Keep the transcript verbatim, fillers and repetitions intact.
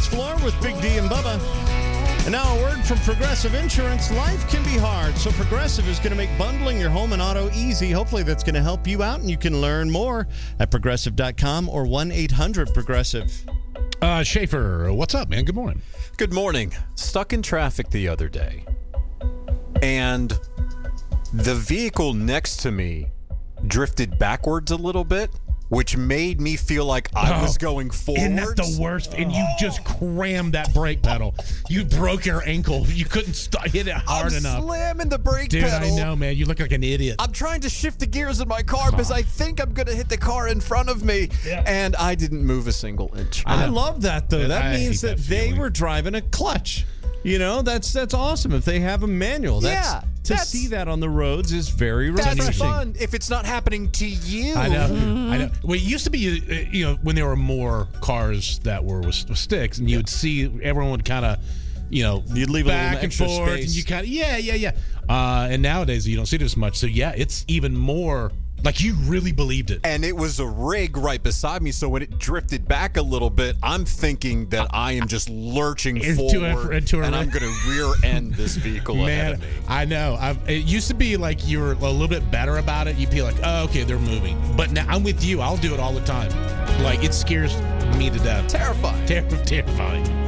dance floor with Big D and Bubba. And now a word from Progressive Insurance. Life can be hard, so Progressive is going to make bundling your home and auto easy. Hopefully that's going to help you out, and you can learn more at progressive dot com or one eight hundred progressive. Uh, Schaefer, what's up, man? Good morning. Good morning. Stuck in traffic the other day, and the vehicle next to me drifted backwards a little bit, which made me feel like I Oh, was going forwards. Isn't that the worst? And you just crammed that brake pedal. You broke your ankle. You couldn't st- hit it hard I'm enough. slamming the brake Dude, pedal. I know, man. You look like an idiot. I'm trying to shift the gears in my car because I think I'm going to hit the car in front of me, Yeah. and I didn't move a single inch. I love that, though. That I means hate that, that they feeling. were driving a clutch. You know, that's that's awesome. If they have a manual, that's, Yeah, to that's- see that on the roads is very That's refreshing. fun if it's not happening to you. I know. I know. Well, it used to be, uh, you know, when there were more cars that were with, with sticks, and you would see everyone would kind of, you know, You'd leave a little back and extra forth, space. and you kind of, yeah, yeah, yeah. Uh, and nowadays you don't see it as much. So yeah, it's even more like you really believed it. And it was a rig right beside me, so when it drifted back a little bit, I'm thinking that I am just lurching Into a- forward, into a and I'm rig. going to rear end this vehicle ahead Man, of me. I know. I've, it used to be like you were a little bit better about it. You'd be like, oh, okay, they're moving. But now I'm with you. I'll do it all the time. Like, it scares me to death. Terrifying. Ter- terrifying.